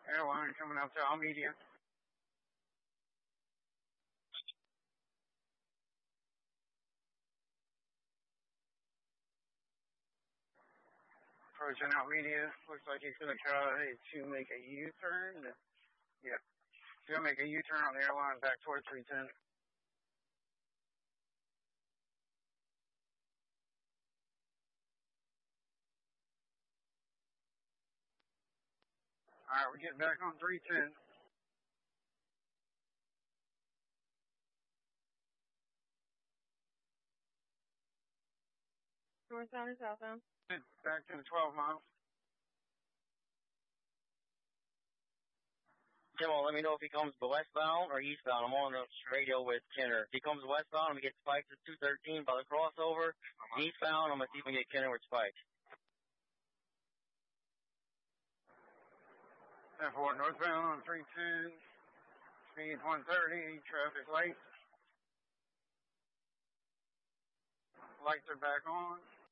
Airline coming up to Almedia. Approaching Almedia. Looks like he's going to try to make a U-turn. Yeah. He's going to make a U-turn on the airline back towards 310. All right, we're getting back on 310. Northbound or southbound? Back to the 12 miles. Kimmel, let me know if he comes westbound or eastbound. I'm on the radio with Kenner. If he comes westbound, I'm going to get spiked at 213 by the crossover. Eastbound, I'm going to see if we can get Kenner with spikes. Airport northbound on 310. Speed 130. Traffic light. Lights are back on.